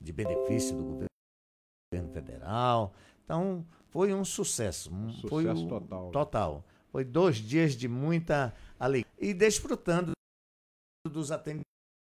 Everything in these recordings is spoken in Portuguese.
de benefício do governo federal. Então, foi um sucesso. Foi Total. Total. Foi 2 dias de muita alegria. E desfrutando dos atendimentos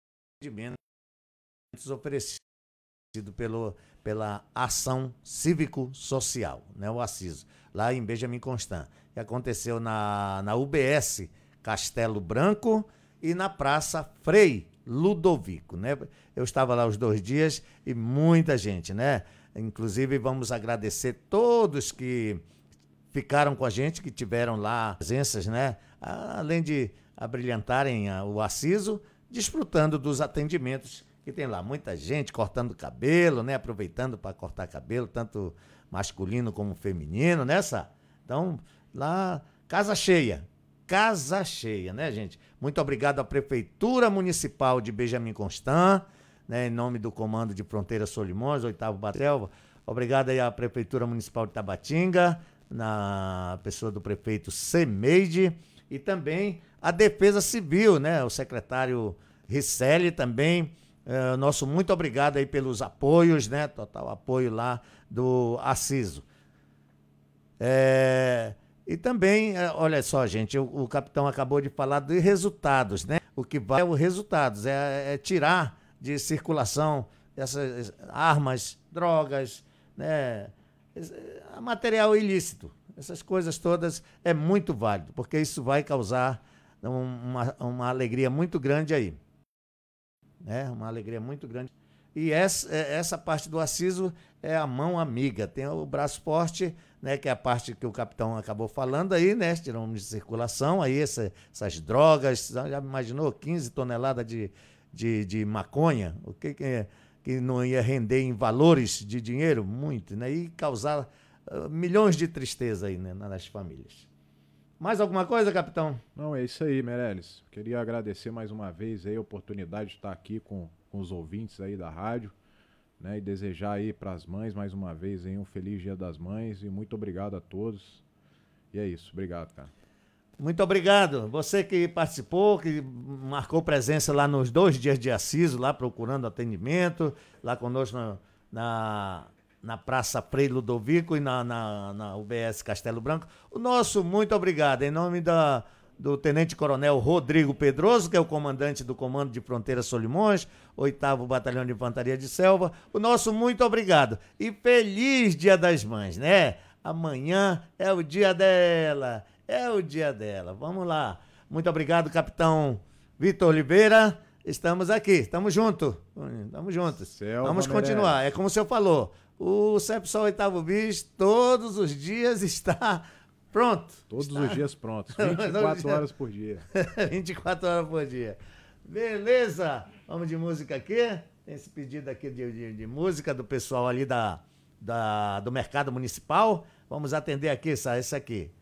oferecidos pela Ação Cívico-Social, né, o ACISO, lá em Benjamin Constant, que aconteceu na UBS Castelo Branco e na Praça Frei Ludovico, né? Eu estava lá os 2 dias e muita gente, né? Inclusive, vamos agradecer todos que ficaram com a gente, que tiveram lá presenças, né? Além de abrilhantarem o ACISO, desfrutando dos atendimentos que tem lá. Muita gente cortando cabelo, né? Aproveitando para cortar cabelo, tanto masculino como feminino, né, Sá? Então, lá, casa cheia, né, gente? Muito obrigado à Prefeitura Municipal de Benjamin Constant, né, em nome do Comando de Fronteira Solimões, 8º Batalhão. Obrigado aí à Prefeitura Municipal de Tabatinga, na pessoa do prefeito Semeide, e também a Defesa Civil, né, o secretário Ricelli também. Nosso muito obrigado aí pelos apoios, né, total apoio lá do ACISO. E também, olha só, gente, o capitão acabou de falar de resultados, né? O que vai é os resultados, é tirar de circulação essas armas, drogas, né? Material ilícito. Essas coisas todas é muito válido, porque isso vai causar uma alegria muito grande aí. Né? Uma alegria muito grande. E essa parte do ACISO é a mão amiga. Tem o braço forte, né, que é a parte que o capitão acabou falando aí, né? Tiramos de circulação aí essas drogas. Já imaginou 15 toneladas de maconha? O que não ia render em valores de dinheiro? Muito, né? E causar milhões de tristeza aí, né, nas famílias. Mais alguma coisa, capitão? Não, é isso aí, Meirelles. Queria agradecer mais uma vez aí a oportunidade de estar aqui com os ouvintes aí da rádio, né, e desejar aí para as mães mais uma vez aí um feliz Dia das Mães e muito obrigado a todos. E é isso, obrigado, cara. Muito obrigado. Você que participou, que marcou presença lá nos 2 dias de ACISO, lá procurando atendimento, lá conosco na Praça Frei Ludovico e na UBS Castelo Branco. O nosso muito obrigado, em nome do Tenente Coronel Rodrigo Pedroso, que é o comandante do Comando de Fronteira Solimões, 8º Batalhão de Infantaria de Selva. O nosso muito obrigado. E feliz Dia das Mães, né? Amanhã é o dia dela. É o dia dela. Vamos lá. Muito obrigado, capitão Vitor Oliveira. Estamos aqui. Estamos juntos. Estamos juntos. Vamos continuar. É como o senhor falou. O CEPSOL 8º Bis todos os dias está pronto. Todos os dias prontos. 24 horas por dia. 24 horas por dia. Beleza. Vamos de música aqui. Tem esse pedido aqui de música do pessoal ali do Mercado Municipal. Vamos atender aqui, esse aqui.